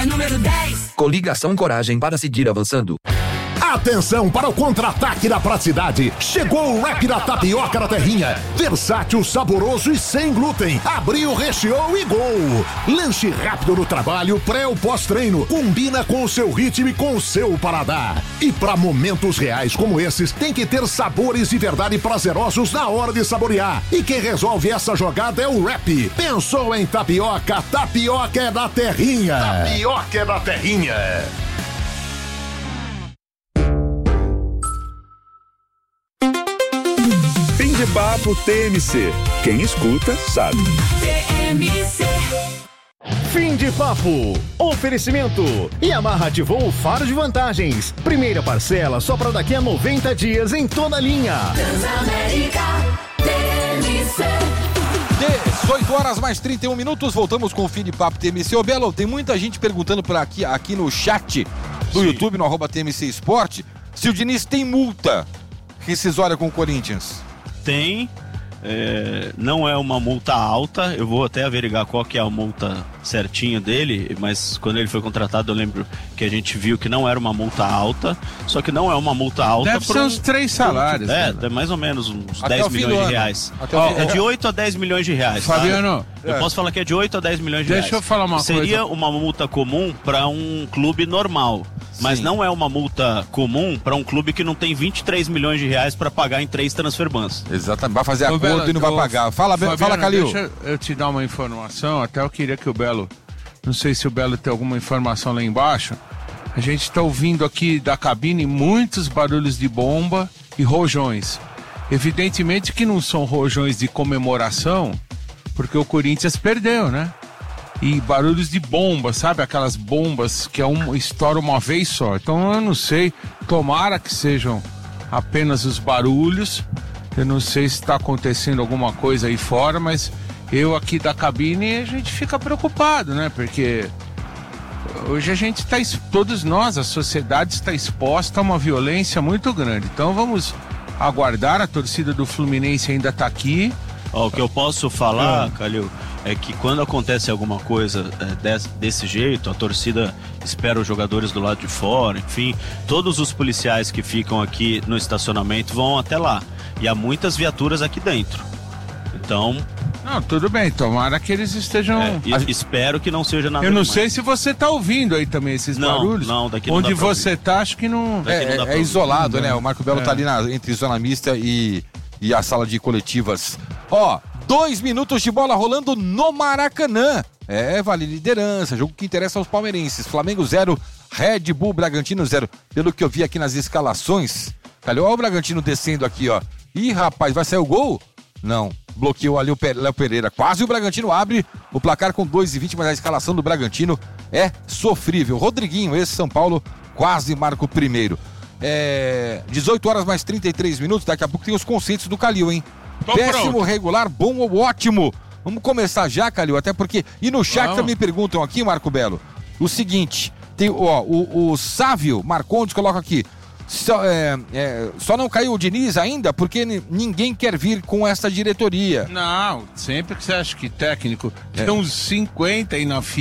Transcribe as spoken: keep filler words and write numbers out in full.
número dez. Coligação Coragem para seguir avançando. Atenção para o contra-ataque da praticidade. Chegou o Rap da Tapioca da Terrinha. Versátil, saboroso e sem glúten. Abriu, recheou e gol. Lanche rápido no trabalho, pré ou pós-treino. Combina com o seu ritmo e com o seu paladar. E para momentos reais como esses, tem que ter sabores de verdade prazerosos na hora de saborear. E quem resolve essa jogada é o Rap. Pensou em tapioca? Tapioca é da Terrinha. Tapioca é da Terrinha. Fim de papo T M C. Quem escuta, sabe. T M C. Fim de papo. Oferecimento. Yamaha ativou o faro de vantagens. Primeira parcela só para daqui a noventa dias em toda a linha. Transamérica. T M C. dezoito horas mais trinta e um minutos, voltamos com o Fim de Papo T M C. Ô Belo, tem muita gente perguntando por aqui, aqui no chat do Sim. YouTube, no arroba T M C Esporte, se o Diniz tem multa rescisória com o Corinthians. Tem, é, não é uma multa alta, eu vou até averiguar qual que é a multa certinho dele, mas quando ele foi contratado eu lembro que a gente viu que não era uma multa alta, só que não é uma multa alta. Deve ser um, uns três salários. É, né? Mais ou menos uns Até dez milhões de reais. Oh, é de oito a dez milhões de reais. Fabiano, tá? Eu é. posso falar que é de oito a dez milhões de Deixa reais. Deixa eu falar uma Seria coisa. Seria uma multa comum para um clube normal. Mas Sim. não é uma multa comum para um clube que não tem vinte e três milhões de reais para pagar em três transferbans. Exatamente, vai fazer acordo Belo, e não vai eu, pagar. Fala, Fabiano, fala Calil. Deixa eu te dar uma informação, até eu queria que o Belo, não sei se o Belo tem alguma informação lá embaixo, a gente está ouvindo aqui da cabine muitos barulhos de bomba e rojões. Evidentemente que não são rojões de comemoração, porque o Corinthians perdeu, né? E barulhos de bomba, sabe? Aquelas bombas que é um, estoura uma vez só. Então eu não sei, tomara que sejam apenas os barulhos. Eu não sei se está acontecendo alguma coisa aí fora, mas eu aqui da cabine a gente fica preocupado, né? Porque hoje a gente está, todos nós, a sociedade está exposta a uma violência muito grande. Então vamos aguardar, a torcida do Fluminense ainda está aqui. Ó, o que eu posso falar, é. Calil, é que quando acontece alguma coisa é, desse, desse jeito, a torcida espera os jogadores do lado de fora, enfim, todos os policiais que ficam aqui no estacionamento vão até lá. E há muitas viaturas aqui dentro. Então... Não, tudo bem, tomara que eles estejam... É, a... Espero que não seja nada Eu não demais. sei se você tá ouvindo aí também esses não, barulhos. Não, daqui não Onde dá pra você ouvir. tá, acho que não... É, não é, é isolado, né? O Marco Belo é. tá ali na, entre zona mista e, e a sala de coletivas. Ó, dois minutos de bola rolando no Maracanã. É, vale liderança, jogo que interessa aos palmeirenses. Flamengo zero, Red Bull Bragantino zero. Pelo que eu vi aqui nas escalações, calhou, ó o Bragantino descendo aqui, ó. Ih, rapaz, vai sair o gol? Não, bloqueou ali o Léo Pereira. Quase o Bragantino abre o placar com dois e vinte, mas a escalação do Bragantino é sofrível. Rodriguinho, esse São Paulo, quase marca o primeiro. É, dezoito horas mais trinta e três minutos, daqui a pouco tem os conceitos do Calil, hein? Tô Péssimo, pronto. regular, bom ou ótimo? Vamos começar já, Calil, até porque... E no chat Vamos. também perguntam aqui, Marco Belo, o seguinte, tem, ó, o, o Sávio Marcondes coloca aqui, Só, é, é, só não caiu o Diniz ainda porque n- ninguém quer vir com essa diretoria. Não, sempre que você acha que técnico É. tem uns cinquenta aí na fila.